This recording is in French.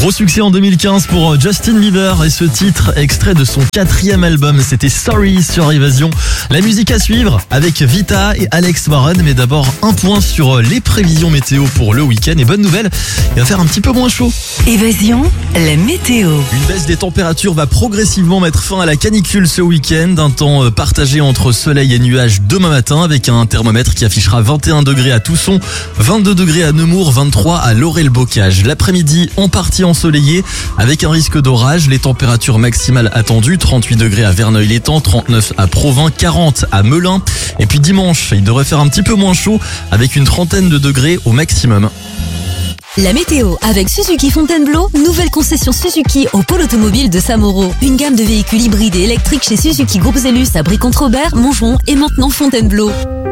Gros succès en 2015 pour Justin Bieber et ce titre extrait de son 4e album, c'était Sorry sur Évasion. La musique à suivre avec Vita et Alex Warren, mais d'abord un point sur les prévisions météo pour le week-end et bonne nouvelle, il va faire un petit peu moins chaud. Évasion, la météo. Une baisse des températures va progressivement mettre fin à la canicule ce week-end, un temps partagé entre soleil et nuages demain matin avec un thermomètre qui affichera 21 degrés à Tousson, 22 degrés à Nemours, 23 à Laurel-Bocage. L'après-midi en partie ensoleillé avec un risque d'orage, les températures maximales attendues, 38 degrés à Verneuil-l'Étang, 39 à Provins, 40 à Melun. Et puis dimanche, il devrait faire un petit peu moins chaud avec une trentaine de degrés au maximum. La météo avec Suzuki Fontainebleau, nouvelle concession Suzuki au pôle automobile de Samoro. Une gamme de véhicules hybrides et électriques chez Suzuki Groupe Zellus à Brie-Contre-Robert, Montgeron et maintenant Fontainebleau.